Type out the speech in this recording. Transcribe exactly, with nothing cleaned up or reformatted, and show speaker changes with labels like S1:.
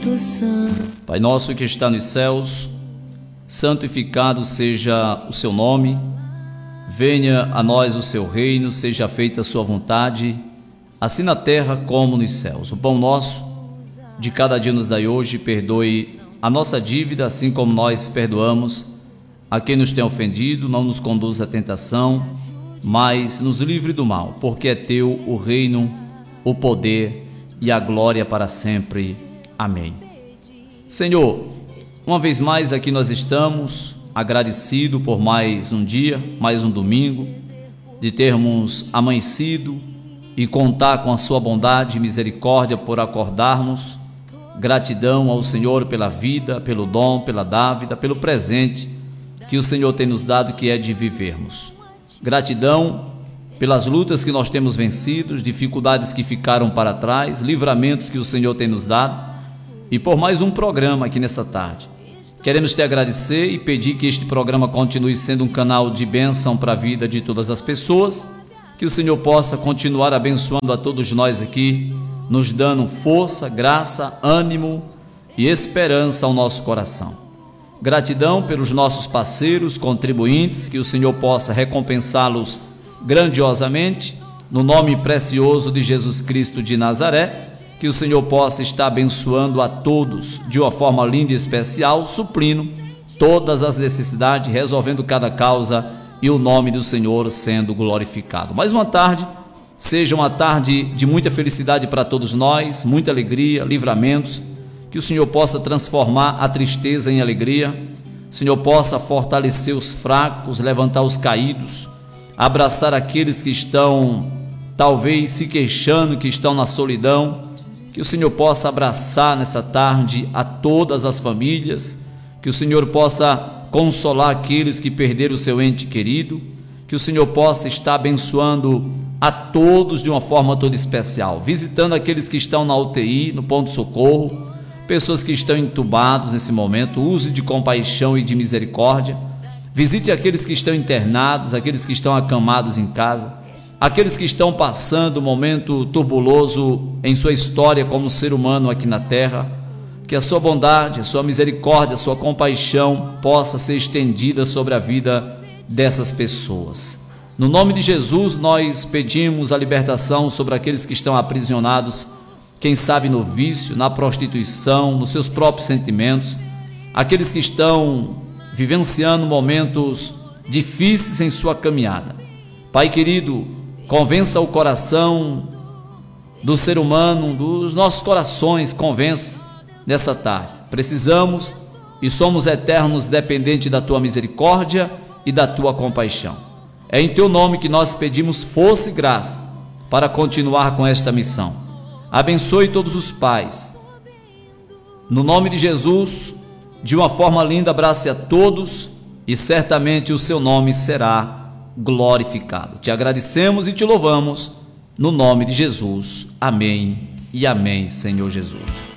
S1: Pai nosso que está nos céus, santificado seja o seu nome. Venha a nós o seu reino, seja feita a sua vontade, assim na terra como nos céus. O pão nosso de cada dia nos dai hoje, perdoe a nossa dívida, assim como nós perdoamos a quem nos tem ofendido. Não nos conduza à tentação, mas nos livre do mal, porque é teu o reino, o poder e a glória para sempre. Amém. Senhor, uma vez mais aqui nós estamos, agradecido por mais um dia, mais um domingo, de termos amanhecido e contar com a sua bondade e misericórdia por acordarmos. Gratidão ao Senhor pela vida, pelo dom, pela dávida, pelo presente que o Senhor tem nos dado, que é de vivermos. Gratidão pelas lutas que nós temos vencido, dificuldades que ficaram para trás, livramentos que o Senhor tem nos dado, e por mais um programa aqui nessa tarde. Queremos te agradecer e pedir que este programa continue sendo um canal de bênção para a vida de todas as pessoas, que o Senhor possa continuar abençoando a todos nós aqui, nos dando força, graça, ânimo e esperança ao nosso coração. Gratidão pelos nossos parceiros, contribuintes, que o Senhor possa recompensá-los grandiosamente, no nome precioso de Jesus Cristo de Nazaré. Que o Senhor possa estar abençoando a todos de uma forma linda e especial, suprindo todas as necessidades, resolvendo cada causa e o nome do Senhor sendo glorificado. Mais uma tarde, seja uma tarde de muita felicidade para todos nós, muita alegria, livramentos, que o Senhor possa transformar a tristeza em alegria, o Senhor possa fortalecer os fracos, levantar os caídos, abraçar aqueles que estão talvez se queixando, que estão na solidão. Que o Senhor possa abraçar nessa tarde a todas as famílias, que o Senhor possa consolar aqueles que perderam o seu ente querido, que o Senhor possa estar abençoando a todos de uma forma toda especial, visitando aqueles que estão na U T I, no ponto-socorro, pessoas que estão entubados nesse momento. Use de compaixão e de misericórdia, visite aqueles que estão internados, aqueles que estão acamados em casa, aqueles que estão passando um momento turbuloso em sua história como ser humano aqui na terra. Que a sua bondade, a sua misericórdia, a sua compaixão possa ser estendida sobre a vida dessas pessoas. No nome de Jesus, nós pedimos a libertação sobre aqueles que estão aprisionados, quem sabe no vício, na prostituição, nos seus próprios sentimentos, aqueles que estão vivenciando momentos difíceis em sua caminhada. Pai querido, convença o coração do ser humano, dos nossos corações, convença nessa tarde. Precisamos e somos eternos dependentes da tua misericórdia e da tua compaixão. É em teu nome que nós pedimos força e graça para continuar com esta missão. Abençoe todos os pais. No nome de Jesus, de uma forma linda, abrace a todos e certamente o seu nome será glorificado. Te agradecemos e te louvamos no nome de Jesus. Amém e amém, Senhor Jesus.